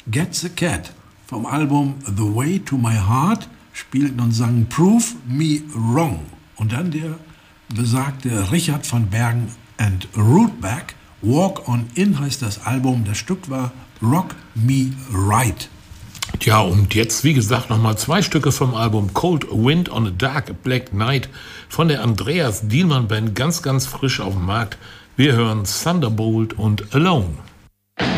Get the Cat vom Album The Way to My Heart spielten und sangen Prove Me Wrong. Und dann der besagte Richard van Bergen and Rootback. Walk On In heißt das Album. Das Stück war Rock Me Right. Tja, und jetzt, wie gesagt, nochmal 2 Stücke vom Album Cold Wind on a Dark Black Night von der Andreas Dielmann Band, ganz, ganz frisch auf dem Markt. Wir hören Thunderbolt und Alone.